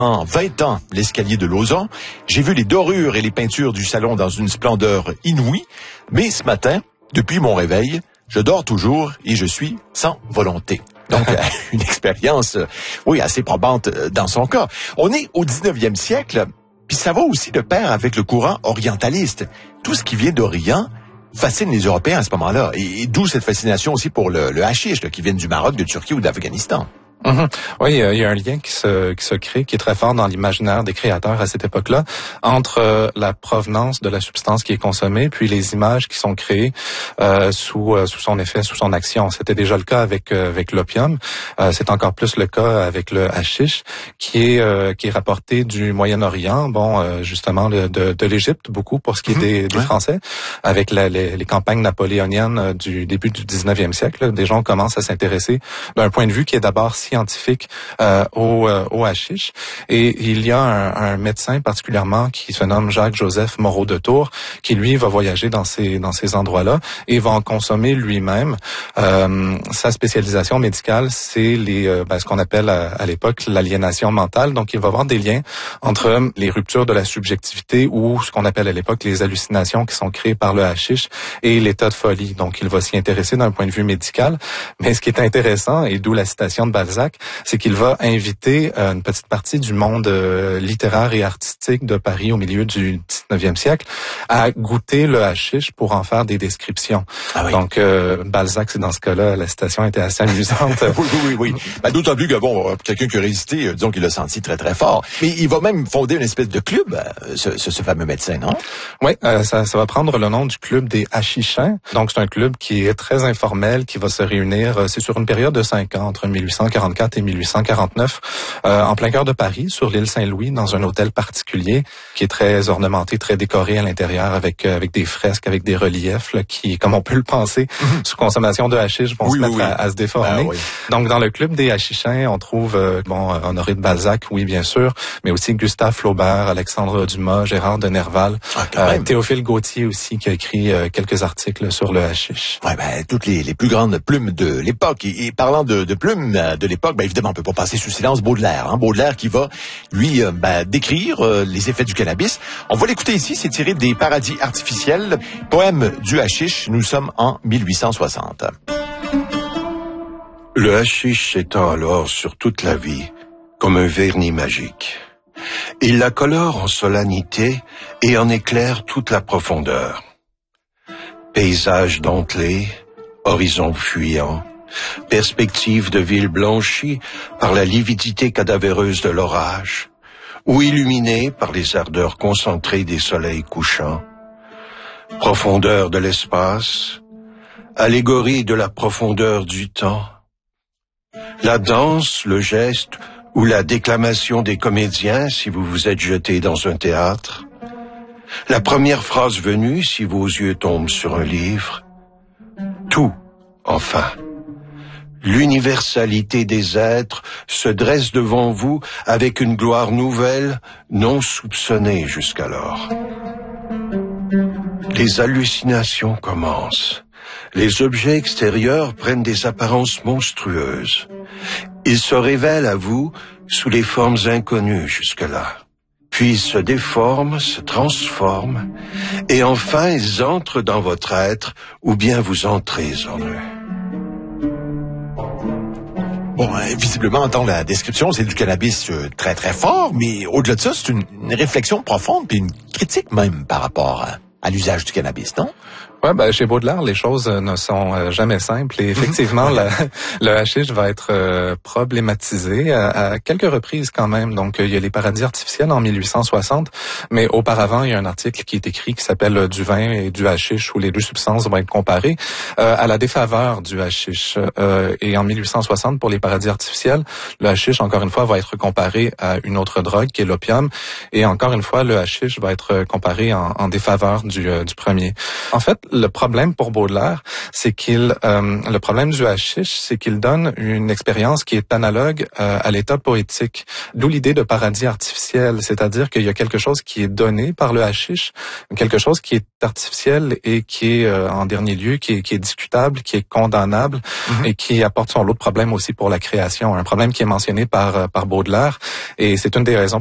En 20 ans, l'escalier de Lauson, j'ai vu les dorures et les peintures du salon dans une splendeur inouïe, mais ce matin, depuis mon réveil, je dors toujours et je suis sans volonté. Donc, une expérience, oui, assez probante dans son cas. On est au 19e siècle, puis ça va aussi de pair avec le courant orientaliste. Tout ce qui vient d'Orient fascine les Européens à ce moment-là. Et d'où cette fascination aussi pour le hashish, qui vient du Maroc, de Turquie ou d'Afghanistan. Oui, il y a un lien qui se crée, qui est très fort dans l'imaginaire des créateurs à cette époque-là, entre la provenance de la substance qui est consommée, puis les images qui sont créées sous son effet, sous son action. C'était déjà le cas avec l'opium. C'est encore plus le cas avec le hashish, qui est rapporté du Moyen-Orient, justement de l'Égypte, beaucoup pour ce qui est des Français, avec les campagnes napoléoniennes du début du 19e siècle. Des gens commencent à s'intéresser d'un point de vue qui est d'abord scientifique au hashish. Et il y a un médecin particulièrement qui se nomme Jacques-Joseph Moreau de Tours, qui lui va voyager dans ces endroits-là et va en consommer lui-même. Sa spécialisation médicale, c'est ce qu'on appelle à l'époque l'aliénation mentale. Donc, il va avoir des liens entre les ruptures de la subjectivité ou ce qu'on appelle à l'époque les hallucinations qui sont créées par le hashish et l'état de folie. Donc, il va s'y intéresser d'un point de vue médical. Mais ce qui est intéressant, et d'où la citation de Balzac, c'est qu'il va inviter une petite partie du monde littéraire et artistique de Paris au milieu du 19e siècle à goûter le hashish pour en faire des descriptions. Ah oui. Donc, Balzac, c'est dans ce cas-là, la citation était assez amusante. Oui. D'autant plus que, quelqu'un qui a résisté, disons qu'il l'a senti très, très fort. Mais il va même fonder une espèce de club, ce fameux médecin, non? Oui, ça va prendre le nom du club des hashichins. Donc, c'est un club qui est très informel, qui va se réunir, c'est sur une période de 5 ans, entre 1844 et 1849, en plein cœur de Paris, sur l'île Saint-Louis, dans un hôtel particulier qui est très ornementé, très décoré à l'intérieur, avec des fresques, avec des reliefs là, qui, comme on peut le penser, sous consommation de hashish, vont se mettre à se déformer. Oui. Donc, dans le club des hashichins, on trouve Honoré de Balzac, oui, bien sûr, mais aussi Gustave Flaubert, Alexandre Dumas, Gérard de Nerval, Théophile Gautier aussi, qui a écrit quelques articles sur le hashish. Ouais, toutes les plus grandes plumes de l'époque. Et parlant de plumes de l'époque, évidemment, on peut pas passer sous silence Baudelaire. Baudelaire qui va, lui, décrire les effets du cannabis. On va l'écouter ici, c'est tiré des Paradis artificiels, poème du hashish. Nous sommes en 1860. Le hashish s'étend alors sur toute la vie, comme un vernis magique. Il la colore en solennité et en éclaire toute la profondeur. Paysages dentelés, horizons fuyants, perspective de villes blanchies par la lividité cadavéreuse de l'orage, ou illuminées par les ardeurs concentrées des soleils couchants, profondeur de l'espace, allégorie de la profondeur du temps, la danse, le geste ou la déclamation des comédiens si vous vous êtes jeté dans un théâtre, la première phrase venue si vos yeux tombent sur un livre, tout, enfin. L'universalité des êtres se dresse devant vous avec une gloire nouvelle, non soupçonnée jusqu'alors. Les hallucinations commencent. Les objets extérieurs prennent des apparences monstrueuses. Ils se révèlent à vous sous les formes inconnues jusque-là. Puis se déforment, se transforment, et enfin ils entrent dans votre être, ou bien vous entrez en eux. Visiblement, dans la description, c'est du cannabis très, très fort, mais au-delà de ça, c'est une réflexion profonde, puis une critique même par rapport à l'usage du cannabis, non? Ouais, chez Baudelaire, les choses ne sont jamais simples et effectivement, le hashish va être problématisé à quelques reprises quand même. Donc, il y a les paradis artificiels en 1860, mais auparavant, il y a un article qui est écrit qui s'appelle Du vin et du hashish, où les deux substances vont être comparées à la défaveur du hashish. Et en 1860, pour les paradis artificiels, le hashish, encore une fois, va être comparé à une autre drogue qui est l'opium. Et encore une fois, le hashish va être comparé en défaveur du premier. En fait, le problème pour Baudelaire, c'est le problème du hashish, c'est qu'il donne une expérience qui est analogue à l'état poétique. D'où l'idée de paradis artificiel, c'est-à-dire qu'il y a quelque chose qui est donné par le hashish, quelque chose qui est artificiel et qui est en dernier lieu, qui est discutable, qui est condamnable et qui apporte son lot de problèmes aussi pour la création. Un problème qui est mentionné par Baudelaire, et c'est une des raisons